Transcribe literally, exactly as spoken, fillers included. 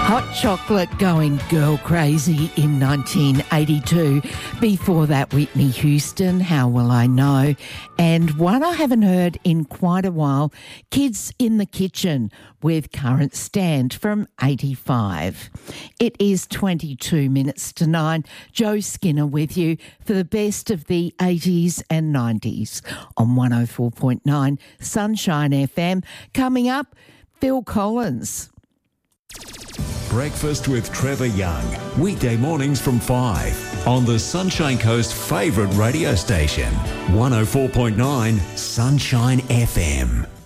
Hot Chocolate going girl crazy in nineteen eighty-two. Before that, Whitney Houston, How Will I Know? And one I haven't heard in quite a while, Kids in the Kitchen with Current Stand from eighty-five. It is twenty-two minutes to nine. Joe Skinner with you for the best of the eighties and nineties on one oh four point nine Sunshine F M. Coming up, Phil Collins. Breakfast with Trevor Young, weekday mornings from five on the Sunshine Coast favourite radio station, one oh four point nine Sunshine F M.